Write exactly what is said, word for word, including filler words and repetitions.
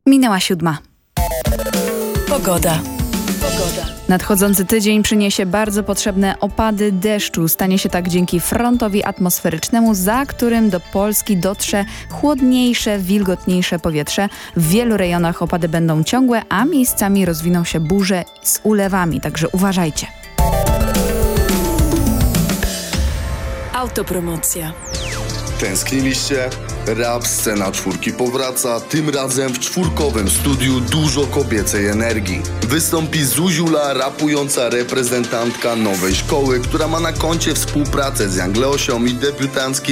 Minęła siódma. Pogoda. Pogoda. Nadchodzący tydzień przyniesie bardzo potrzebne opady deszczu. Stanie się tak dzięki frontowi atmosferycznemu, za którym do Polski dotrze chłodniejsze, wilgotniejsze powietrze. W wielu rejonach opady będą ciągłe, a miejscami rozwiną się burze z ulewami, także uważajcie. Autopromocja. Tęskniliście? Rap Scena Czwórki powraca, tym razem w czwórkowym studiu dużo kobiecej energii. Wystąpi Zuziula, rapująca reprezentantka nowej szkoły, która ma na koncie współpracę z Young Leosią i debiutancki